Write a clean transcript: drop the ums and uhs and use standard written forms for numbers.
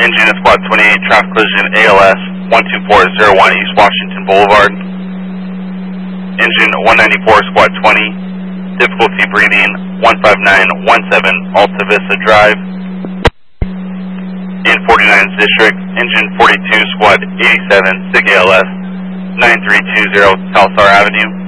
Engine at Squad 28, traffic collision ALS 12401 East Washington Boulevard. Engine 194, Squad 20, difficulty breathing 15917 Alta Vista Drive. In 49th District, Engine 42, Squad 87, SIG ALS 9320 South Star Avenue.